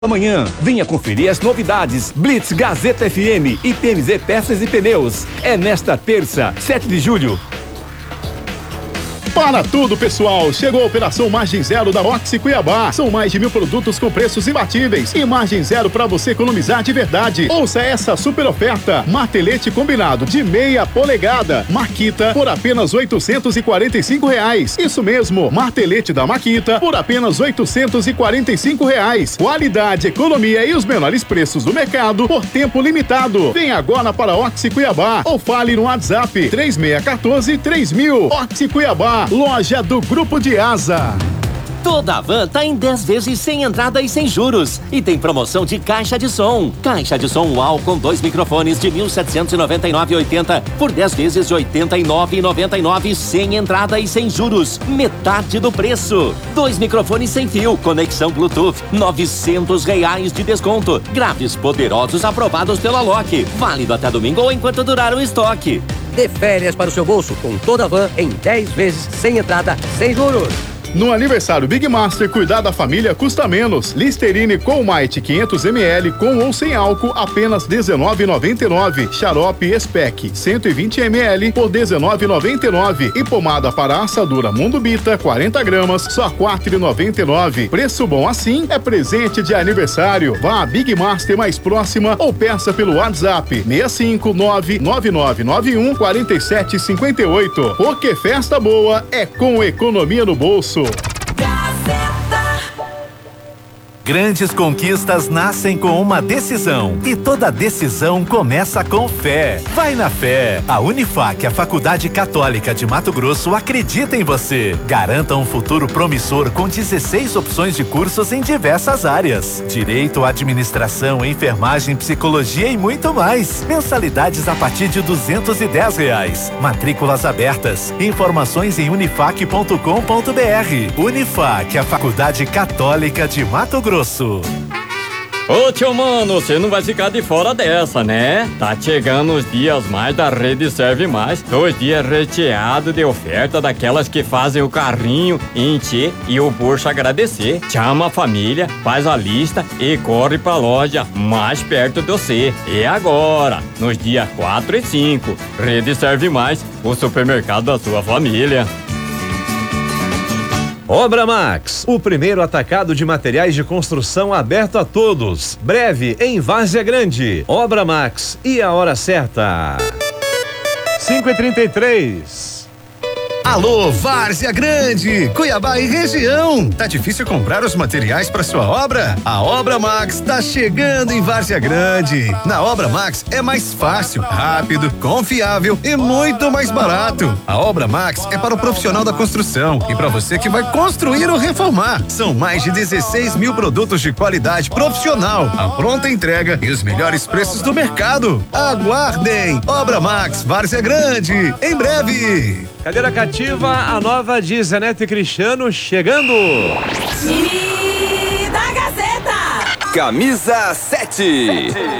Amanhã, venha conferir as novidades. Blitz Gazeta FM e PMZ Peças e Pneus. É nesta terça, 7 de julho. Para tudo, pessoal! Chegou a Operação Margem Zero da Oxy Cuiabá. São mais de 1000 produtos com preços imbatíveis e margem zero para você economizar de verdade. Ouça essa super oferta: martelete combinado de meia polegada Makita por apenas R$845. Isso mesmo, martelete da Makita por apenas R$845. Qualidade, economia e os menores preços do mercado por tempo limitado. Vem agora para Oxy Cuiabá ou fale no WhatsApp 3614-3000. Oxy Cuiabá, loja do Grupo de Asa. Toda a van tá em 10 vezes sem entrada e sem juros. E tem promoção de caixa de som. Caixa de som UAU com 2 microfones de R$ 1.799,80 por 10 vezes de R$ 89,99 sem entrada e sem juros. Metade do preço. 2 microfones sem fio, conexão Bluetooth, R$ 900 de desconto. Graves poderosos aprovados pela Loki. Válido até domingo ou enquanto durar o estoque. Dê férias para o seu bolso com toda a van em 10 vezes sem entrada, sem juros. No aniversário Big Master, cuidar da família custa menos. Listerine Colmite 500ml com ou sem álcool, apenas R$19,99. Xarope Spec 120ml por R$19,99. E pomada para assadura Mundo Bita 40 gramas, só R$4,99. Preço bom assim é presente de aniversário. Vá à Big Master mais próxima ou peça pelo WhatsApp 659-9991-4758. Porque festa boa é com economia no bolso. Grandes conquistas nascem com uma decisão e toda decisão começa com fé. Vai na fé. A Unifac, a Faculdade Católica de Mato Grosso, acredita em você. Garanta um futuro promissor com 16 opções de cursos em diversas áreas: direito, administração, enfermagem, psicologia e muito mais. Mensalidades a partir de R$210. Matrículas abertas. Informações em unifac.com.br. Unifac, a Faculdade Católica de Mato Grosso. Ô tio mano, você não vai ficar de fora dessa, né? Tá chegando os dias mais da Rede Serve Mais. 2 dias recheados de oferta daquelas que fazem o carrinho encher e o bolso agradecer. Chama a família, faz a lista e corre pra loja mais perto de você. E agora, nos dias 4 e 5, Rede Serve Mais, o supermercado da sua família. Obra Max, o primeiro atacado de materiais de construção aberto a todos. Breve em Várzea Grande. Obra Max e a hora certa. 5h33. Alô, Várzea Grande, Cuiabá e região. Tá difícil comprar os materiais para sua obra? A Obra Max tá chegando em Várzea Grande. Na Obra Max é mais fácil, rápido, confiável e muito mais barato. A Obra Max é para o profissional da construção e para você que vai construir ou reformar. São mais de 16 mil produtos de qualidade profissional, a pronta entrega e os melhores preços do mercado. Aguardem! Obra Max, Várzea Grande, em breve. Cadeira cativa, a nova de Zenete Cristiano chegando. Time da Gazeta. Camisa 7.